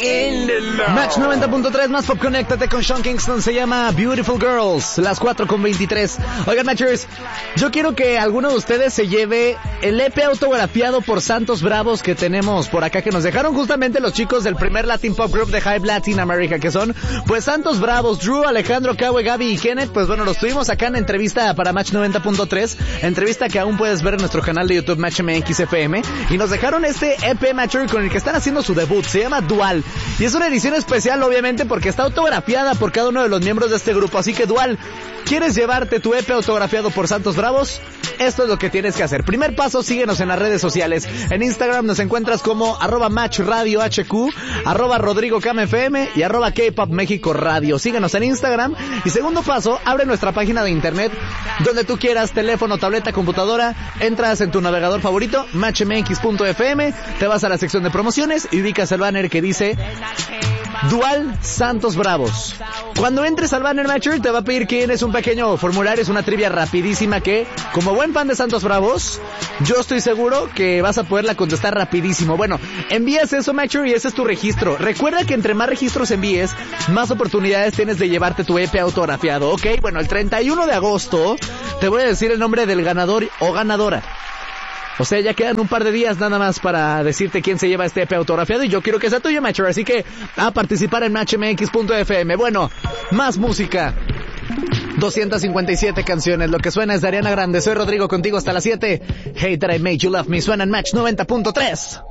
Match 90.3, más pop, conéctate con Sean Kingston, se llama Beautiful Girls, las 4:23. Oigan, Matchers, yo quiero que alguno de ustedes se lleve el EP autografiado por Santos Bravos que tenemos por acá, que nos dejaron justamente los chicos del primer Latin Pop Group de Hype Latin America, que son, pues, Santos Bravos, Drew, Alejandro, Kawe, Gaby y Kenneth. Pues bueno, los tuvimos acá en entrevista para Match 90.3, entrevista que aún puedes ver en nuestro canal de YouTube Match MX FM, y nos dejaron este EP Matcher con el que están haciendo su debut, se llama Dual, y es una edición especial obviamente porque está autografiada por cada uno de los miembros de este grupo. Así que Dual, ¿quieres llevarte tu EP autografiado por Santos Bravos? Esto es lo que tienes que hacer. Primer paso, síguenos en las redes sociales. En Instagram nos encuentras como @MatchRadioHQ, @RodrigoCamFM y @K-Pop México Radio. Síguenos en Instagram. Y segundo paso, abre nuestra página de internet donde tú quieras, teléfono, tableta, computadora, entras en tu navegador favorito, matchmx.fm, te vas a la sección de promociones y ubicas el banner que dice Dual Santos Bravos. Cuando entres al banner, Matcher, te va a pedir que llenes un pequeño formulario, es una trivia rapidísima que, como buen fan de Santos Bravos, yo estoy seguro que vas a poderla contestar rapidísimo. Bueno, envías eso, Matcher, y ese es tu registro. Recuerda que entre más registros envíes, más oportunidades tienes de llevarte tu EP autografiado, ¿ok? Bueno, el 31 de agosto te voy a decir el nombre del ganador o ganadora. O sea, ya quedan un par de días nada más para decirte quién se lleva este EP autografiado, y yo quiero que sea tuyo, Matcher, así que a participar en matchmx.fm. Bueno, más música. 257 canciones, lo que suena es de Ariana Grande. Soy Rodrigo, contigo hasta las 7. Hey, that I made you love me, suena en Match 90.3.